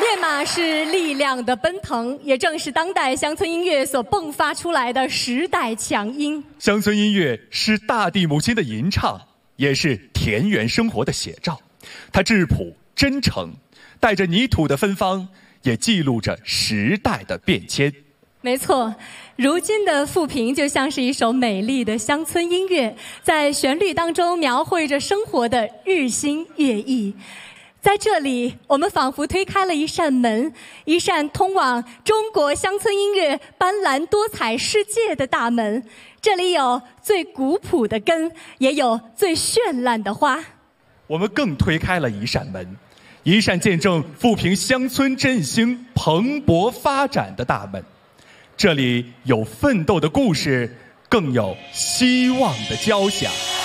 练马是力量的奔腾，也正是当代乡村音乐所迸发出来的时代强音。 乡村音乐是大地母亲的吟唱，也是田园生活的写照。它质朴真诚，带着泥土的芬芳，也记录着时代的变迁。 没错，如今的富平就像是一首美丽的乡村音乐，在旋律当中描绘着生活的日新月异。在这里，我们仿佛推开了一扇门，一扇通往中国乡村音乐斑斓多彩世界的大门。这里有最古朴的根，也有最绚烂的花。 我们更推开了一扇门，一扇见证富平乡村振兴蓬勃发展的大门。这里有奋斗的故事，更有希望的交响。